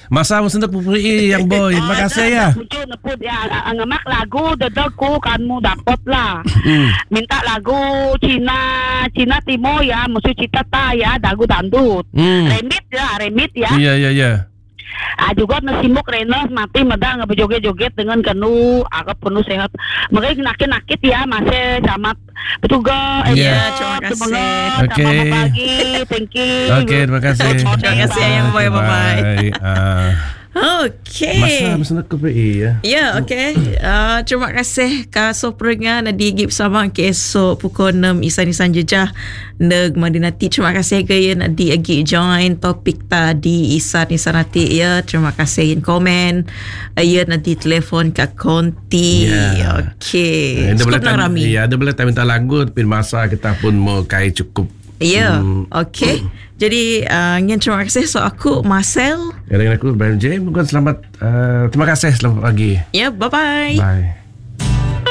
Masa mo sendak pupuri yang boy. Terima kasih ya. Neput ya, ngamak lagu dedekku kamu dapat lah. Minta lagu Cina Timur ya, musuh cita ta ya, lagu dangdut. Remit ya. Iya. Juga nasimuk Renos mati medang berjoget-joget dengan kenu agak penuh sehat. Makanya nakit-nakit ya masih sama petugas. Terima kasih. Oke. Selamat pagi, thank you. Oke, terima kasih. Terima kasih yang boy, bye. Okay. Masa nak KPI ya. Ya, okay. Terima kasih Kak Soprengan Nadi gip sama ke esok pukul 6 isan jejah neg Madinati. Terima kasih ke Nadi agi join topik tadi isan nanti ya. Terima kasih komen. Ya Nadi telefon Kak Konti. Okay. Cukup nak rami. Ya, ada boleh minta lagu tapi masa kita pun mau kai cukup. Ya, okay. Jadi, terima kasih. So, aku Marcel. Dengan aku Brian J. Mungkin selamat. Terima kasih. Selamat pagi. Ya, bye-bye. Bye.